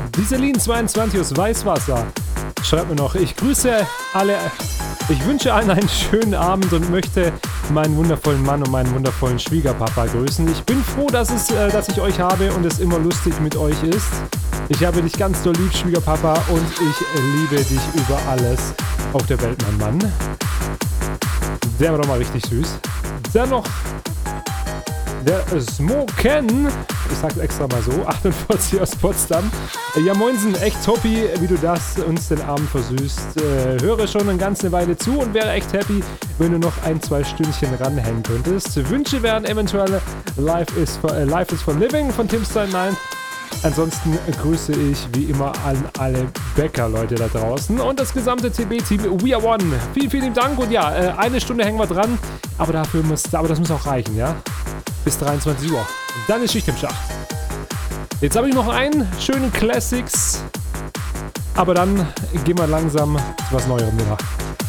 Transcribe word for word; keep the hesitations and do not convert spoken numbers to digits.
Dieselin zweiundzwanzig aus Weißwasser schreibt mir noch, ich grüße alle, ich wünsche allen einen schönen Abend und möchte meinen wundervollen Mann und meinen wundervollen Schwiegerpapa grüßen. Ich bin froh, dass, es, äh, dass ich euch habe und es immer lustig mit euch ist. Ich habe dich ganz doll lieb, Schwiegerpapa, und ich liebe dich über alles auf der Welt, mein Mann. Der war doch mal richtig süß. Dann noch der Smoken, ich sag's extra mal so, achtundvierzig aus Potsdam. Ja, moinsen, echt happy, wie du das uns den Abend versüßt. Äh, höre schon eine ganze Weile zu und wäre echt happy, wenn du noch ein, zwei Stündchen ranhängen könntest. Wünsche wären eventuell Life is for, äh, Life is for Living von Tim Stein nein. Ansonsten grüße ich wie immer an alle Bäcker-Leute da draußen und das gesamte T B-Team We Are One. Vielen, vielen Dank und ja, äh, eine Stunde hängen wir dran, aber dafür muss, aber das muss auch reichen, ja? Bis dreiundzwanzig Uhr. Dann ist Schicht im Schacht. Jetzt habe ich noch einen schönen Classics, aber dann gehen wir langsam zu was Neuem wieder.